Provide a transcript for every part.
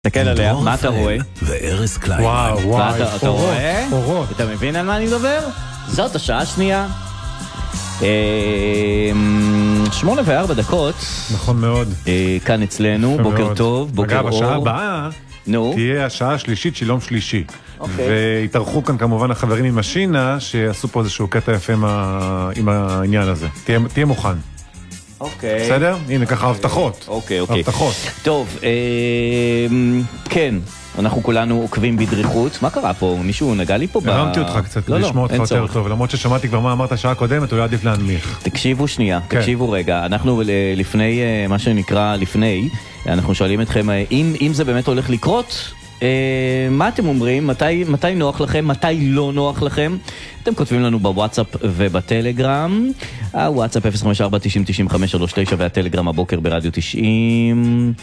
תסתכל עליה, מה אתה רואה? וארז קליין. וואו, אתה רואה? אורות. אתה מבין על מה אני מדבר? זאת השעה השנייה. 8:04. נכון מאוד. כאן אצלנו, בוקר טוב, בוקר אור. אגב, השעה הבאה תהיה השעה השלישית של יום שלישי. והתארחו כאן כמובן החברים עם השינה, שעשו פה איזשהו קטע יפה עם העניין הזה. תהיה מוכן. אוקיי. בסדר? הנה ככה הבטחות. אוקיי. הבטחות. טוב, כן, אנחנו כולנו עוקבים בדריכות. מה קרה פה? מישהו נגע לי פה? הרמתי אותך קצת, לשמוע אותך יותר טוב. למרות ששמעתי כבר מה אמרת שעה קודמת, אולי עדיף להנמיך. תקשיבו שנייה, תקשיבו רגע. אנחנו לפני, מה שנקרא לפני, אנחנו שואלים אתכם, אם זה באמת הולך לקרות, מה אתם אומרים? מתי נוח לכם? מתי לא נוח לכם? אתם כותבים לנו בוואטסאפ ובטלגרם. הוואטסאפ 054-90-95-39 והטלגרם הבוקר ברדיו 90.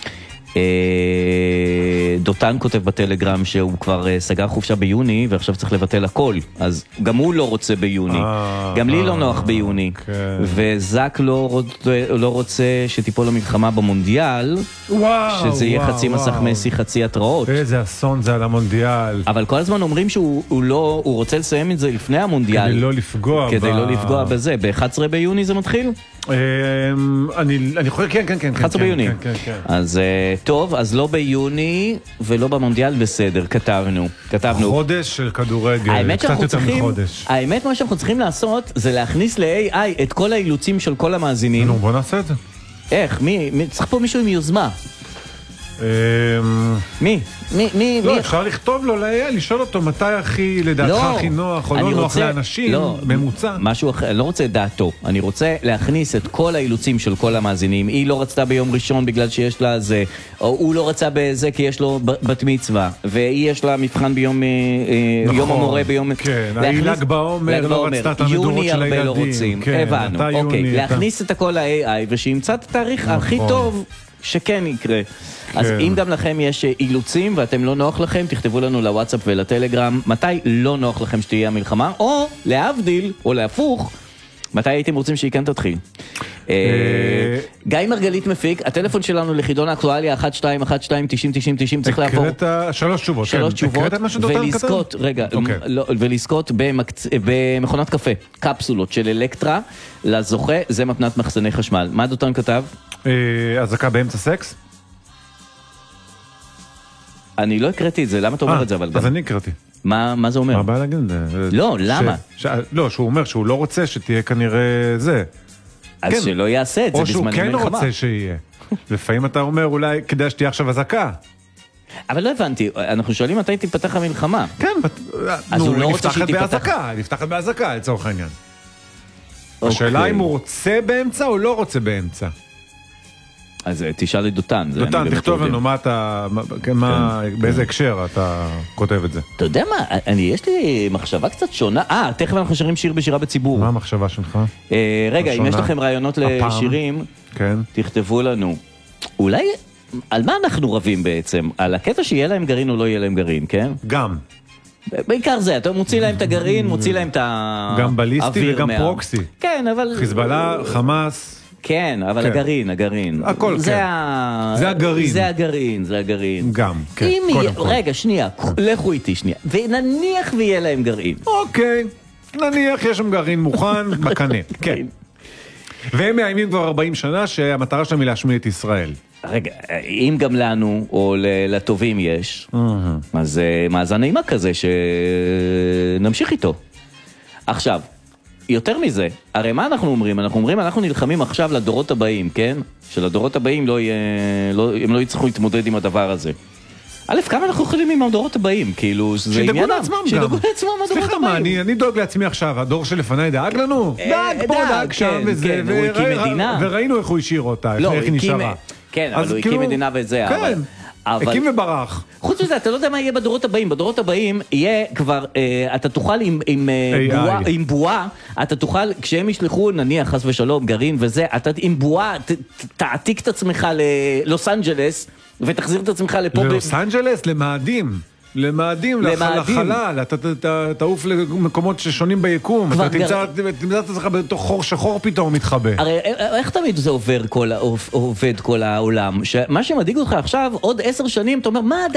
דותן כותב בטלגרם שהוא כבר סגר חופשה ביוני ועכשיו צריך לבטל הכל, אז גם הוא לא רוצה ביוני, גם לי לא נוח ביוני, וזק לא רוצה שתיפול המלחמה במונדיאל, שזה יהיה חצי מסך מסי חצי התראות. איזה אסון זה על המונדיאל. אבל כל הזמן אומרים שהוא רוצה לסיים את זה לפני המונדיאל, כדי לא לפגוע בזה. ב-11 ביוני זה מתחיל? אני חושב, כן. 11 ביוני. אז טוב, אז לא ביוני ולא במונדיאל, בסדר, כתבנו. חודש של כדורגל, קצת יותר מחודש. האמת, מה שאנחנו צריכים לעשות זה להכניס ל-AI את כל האילוצים של כל המאזינים. נו, בוא נעשה את זה. איך? צריך פה מישהו עם יוזמה. מי? לא, אפשר לכתוב לו, לשאול אותו מתי לדעתך הכי נוח או לא נוח לאנשים, ממוצע. משהו אחר, אני לא רוצה את דעתו, אני רוצה להכניס את כל האילוצים של כל המאזינים. היא לא רצתה ביום ראשון בגלל שיש לה זה, או הוא לא רצה בזה כי יש לו בת מצווה, והיא יש לה מבחן ביום יום המורה ביום... כן, היא ל"ג בעומר, לא רצתה את המדורות של הילדים. יוני הרבה לא רוצים, הבנו. אוקיי, להכניס את הכל ל-AI ושימצא את התאריך הכי טוב שכן יקרה. אז אם גם לכם יש אילוצים ואתם לא נוח לכם, תכתבו לנו לוואטסאפ ולטלגרם מתי לא נוח לכם שתהיה המלחמה, או להבדיל, או להפוך, מתי הייתם רוצים שהיא כאן תתחיל. גיא מרגלית מפיק, הטלפון שלנו לחידון האקטואליה 1212-90-90-90, צריך לעבור 3 תשובות, ולזכות במכונת קפה, קפסולות של אלקטרה לזוכה, זה מתנת מחסני חשמל. מה דותן כתב? הזקה באמצע סקס? אני לא הקראתי את זה, למה אתה אומר את זה? אז אני הקראתי. מה זה אומר? מה הבעיה להגיד? לא, למה? לא, שהוא אומר שהוא לא רוצה שתהיה כנראה זה. אז שלא יעשה את זה בזמן המלחמה. או שהוא כן רוצה שיהיה. לפעמים אתה אומר אולי כדאי שתהיה עכשיו הזקה. אבל לא הבנתי, אנחנו שואלים מתי תפתח המלחמה. כן, אז הוא לא רוצה שהיא תפתח. נפתחת בהזקה, לצורך העניין. השאלה אם הוא רוצה באמצע או לא רוצה באמצע. אז תשאל את דותן. דותן, תכתוב לנו באיזה הקשר אתה כותב את זה. אתה יודע מה, יש לי מחשבה קצת שונה. תכף אנחנו שרים שיר בשירה בציבור. מה המחשבה שלך? רגע, אם יש לכם רעיונות לשירים, תכתבו לנו. אולי, על מה אנחנו רבים בעצם? על הקטע שיהיה להם גרעין או לא יהיה להם גרעין, כן? גם. בעיקר זה, אתה מוציא להם את הגרעין, מוציא להם את האוויר. גם בליסטי וגם פרוקסי. כן, אבל... חיזבאללה, חמאס. כן, אבל הגרעין. הכל, כן. זה הגרעין. גם, כן. רגע, שנייה, לכו איתי שנייה. ונניח ויהיה להם גרעין. אוקיי, נניח יש שם גרעין מוכן בקנה. כן. והם מאיימים כבר 40 שנה שהמטרה שלהם היא להשמיד את ישראל. רגע, אם גם לנו או לטובים יש, אז מאזן נעימה כזה שנמשיך איתו. עכשיו, יותר מזה, הרי מה אנחנו אומרים? אנחנו נלחמים עכשיו לדורות הבאים, כן? שלדורות הבאים הם לא יצטרכו להתמודד עם הדבר הזה. א', כמה אנחנו יכולים עם הדורות הבאים? כאילו, זה עניינם. שידאגו לעצמם גם. שידאגו לעצמם הדורות הבאים. סליחה, מה, אני דואג לעצמי עכשיו, הדור שלפני דאג לנו? דאג פה, דאג שם וזה, וראינו איך הוא השאיר אותה, איך היא נשארה. כן, אבל הוא הקים מדינה וזה, כן. הקים וברח. חוץ מזה, אתה לא יודע מה יהיה בדורות הבאים. בדורות הבאים יהיה כבר, אתה תוכל עם בועה, אתה תוכל, כשהם ישלחו, נניח, חס ושלום, גרעין וזה, אתה עם בועה, תעתיק את עצמך ללוס אנג'לס, ותחזיר את עצמך לפה. ללוס אנג'לס? למאדים. למאדים, לחלל, אתה תעוף למקומות ששונים ביקום, אתה תמצא את עצמך בתוך חור שחור פתאום מתחבא. הרי איך תמיד זה עובד כל העולם? מה שמדאיג אותך עכשיו, עוד 10 שנים, אתה אומר, מה